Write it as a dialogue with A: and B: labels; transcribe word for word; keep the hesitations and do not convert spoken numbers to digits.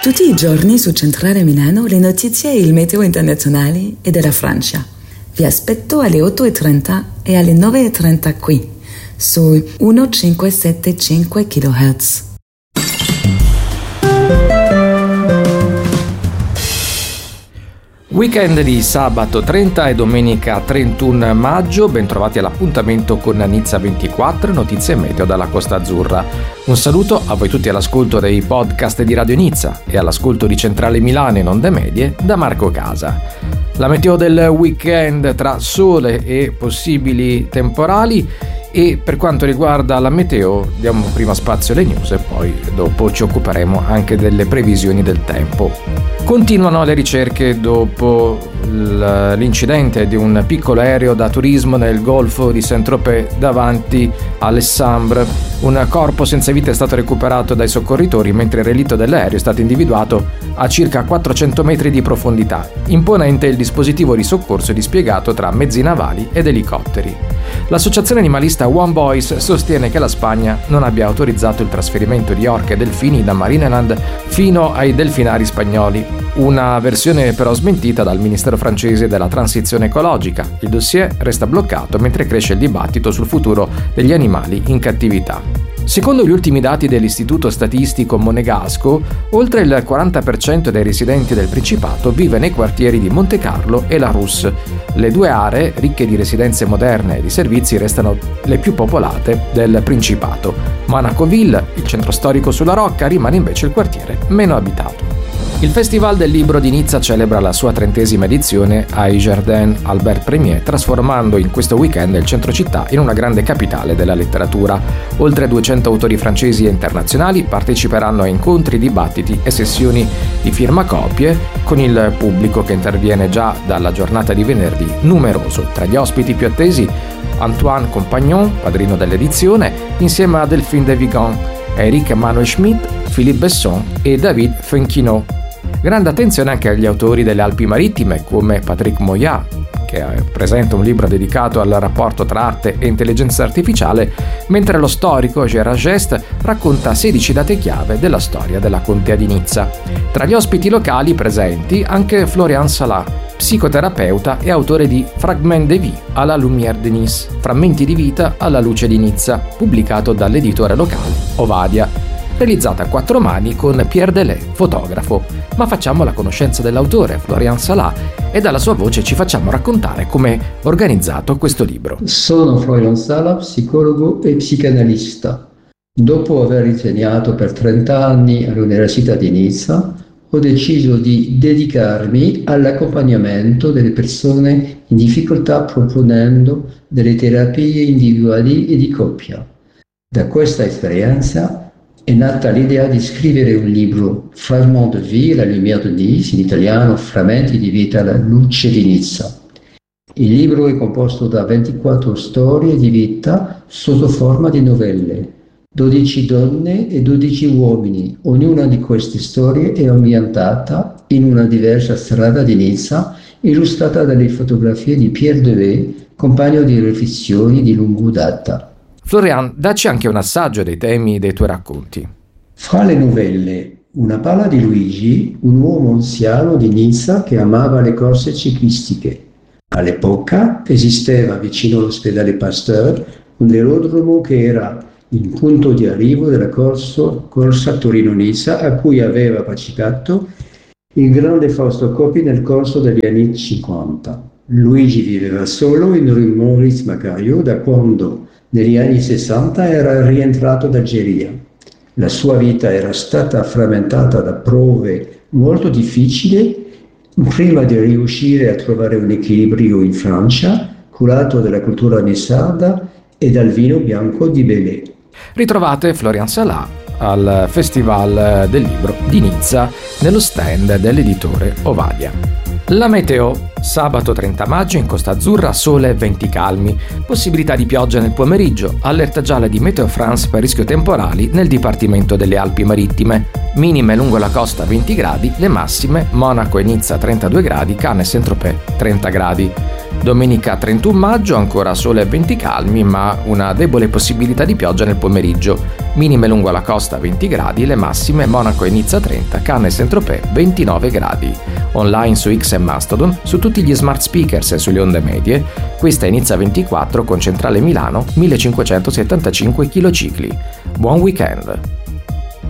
A: Tutti i giorni su Centrale Milano le notizie e il meteo internazionali e della Francia. Vi aspetto alle otto e trenta e alle nove e trenta qui, su millecinquecentosettantacinque kHz.
B: Weekend di sabato trenta e domenica trentuno maggio, bentrovati all'appuntamento con Nizza ventiquattro, notizie meteo dalla Costa Azzurra. Un saluto a voi tutti all'ascolto dei podcast di Radio Nizza e all'ascolto di Centrale Milano in onde medie da Marco Casa. La meteo del weekend tra sole e possibili temporali. E per quanto riguarda la meteo diamo prima spazio alle news e poi dopo ci occuperemo anche delle previsioni del tempo. Continuano le ricerche dopo l'incidente di un piccolo aereo da turismo nel golfo di Saint-Tropez davanti all'Essambre. Un corpo senza vita è stato recuperato dai soccorritori mentre il relitto dell'aereo è stato individuato a circa quattrocento metri di profondità. Imponente il dispositivo di soccorso dispiegato tra mezzi navali ed elicotteri. L'associazione animalista One Voice sostiene che la Spagna non abbia autorizzato il trasferimento di orche e delfini da Marineland fino ai delfinari spagnoli. Una versione però smentita dal Ministero francese della transizione ecologica. Il dossier resta bloccato mentre cresce il dibattito sul futuro degli animali in cattività. Secondo gli ultimi dati dell'Istituto Statistico Monegasco, oltre il quaranta per cento dei residenti del Principato vive nei quartieri di Montecarlo e La Rousse. Le due aree, ricche di residenze moderne e di servizi, restano le più popolate del Principato. Monacoville, il centro storico sulla Rocca, rimane invece il quartiere meno abitato. Il Festival del Libro di Nizza celebra la sua trentesima edizione ai Jardin Albert Premier, trasformando in questo weekend il centro città in una grande capitale della letteratura. Oltre duecento autori francesi e internazionali parteciperanno a incontri, dibattiti e sessioni di firmacopie, con il pubblico che interviene già dalla giornata di venerdì numeroso. Tra gli ospiti più attesi Antoine Compagnon, padrino dell'edizione, insieme a Delphine de Vigan, Eric Emmanuel Schmitt, Philippe Besson e David Fenquinot. Grande attenzione anche agli autori delle Alpi Marittime come Patrick Moyat, che presenta un libro dedicato al rapporto tra arte e intelligenza artificiale, mentre lo storico Gérard Gest racconta sedici date chiave della storia della contea di Nizza. Tra gli ospiti locali presenti anche Florian Salah, psicoterapeuta e autore di Fragment de vie à la lumière de Nice, frammenti di vita alla luce di Nizza, pubblicato dall'editore locale Ovadia, realizzata a quattro mani con Pierre Delay, fotografo. Ma facciamo la conoscenza dell'autore, Florian Salah, e dalla sua voce ci facciamo raccontare come è organizzato questo libro.
C: Sono Florian Salah, psicologo e psicanalista. Dopo aver insegnato per trenta anni all'Università di Nizza, ho deciso di dedicarmi all'accompagnamento delle persone in difficoltà proponendo delle terapie individuali e di coppia. Da questa esperienza è nata l'idea di scrivere un libro, Fragment de vie, la lumière de Nice, in italiano Frammenti di vita alla luce di Nizza. Il libro è composto da ventiquattro storie di vita sotto forma di novelle, dodici donne e dodici uomini. Ognuna di queste storie è ambientata in una diversa strada di Nizza, illustrata dalle fotografie di Pierre Delay, compagno di riflessioni di lunga data.
B: Florian, dacci anche un assaggio dei temi dei tuoi racconti.
C: Fra le novelle, una parla di Luigi, un uomo anziano di Nizza che amava le corse ciclistiche. All'epoca esisteva vicino all'ospedale Pasteur un velodromo che era il punto di arrivo della corso, corsa Torino-Nizza, a cui aveva partecipato il grande Fausto Coppi nel corso degli anni cinquanta. Luigi viveva solo in Rue Maurice Macario da quando negli anni sessanta era rientrato d'Algeria. La sua vita era stata frammentata da prove molto difficili prima di riuscire a trovare un equilibrio in Francia, curato dalla cultura nizzarda e dal vino bianco di Belay.
B: Ritrovate Florian Salah al Festival del Libro di Nizza nello stand dell'editore Ovadia. La meteo: sabato trenta maggio in Costa Azzurra sole e venti calmi, possibilità di pioggia nel pomeriggio, allerta gialla di Meteo France per rischio temporali nel Dipartimento delle Alpi Marittime, minime lungo la costa venti gradi, le massime Monaco e Nizza trentadue gradi, Cannes e Saint-Tropez trenta gradi. Domenica trentuno maggio ancora sole e venti calmi, ma una debole possibilità di pioggia nel pomeriggio. Minime lungo la costa venti gradi, le massime Monaco e Nizza trenta, Cannes e Saint-Tropez ventinove gradi. Online su X e Mastodon, su tutti gli smart speakers e sulle onde medie, questa è Nizza ventiquattro con centrale Milano millecinquecentosettantacinque kcicli. Buon weekend!